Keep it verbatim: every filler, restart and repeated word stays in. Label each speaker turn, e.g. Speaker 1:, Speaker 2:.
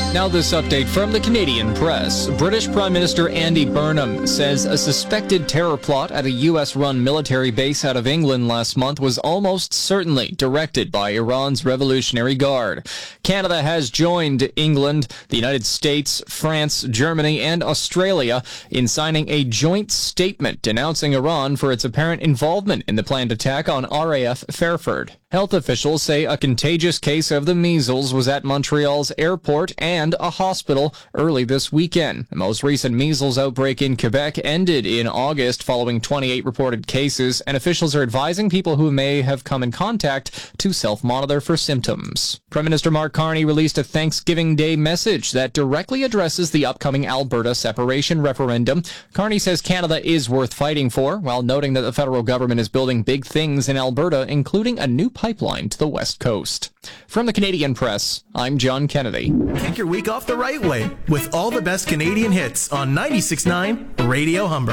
Speaker 1: Now this update from the Canadian press. British Prime Minister Andy Burnham says a suspected terror plot at a U S-run military base out of England last month was almost certainly directed by Iran's Revolutionary Guard. Canada has joined England, the United States, France, Germany, and Australia in signing a joint statement denouncing Iran for its apparent involvement in the planned attack on R A F Fairford. Health officials say a contagious case of the measles was at Montreal's airport and a hospital early this weekend. The most recent measles outbreak in Quebec ended in August following twenty-eight reported cases, and officials are advising people who may have come in contact to self-monitor for symptoms. Prime Minister Mark Carney released a Thanksgiving Day message that directly addresses the upcoming Alberta separation referendum. Carney says Canada is worth fighting for, while noting that the federal government is building big things in Alberta, including a new pipeline to the west coast. From the Canadian Press, I'm John Kennedy.
Speaker 2: Kick your week off the right way with all the best Canadian hits on ninety-six point nine Radio Humber.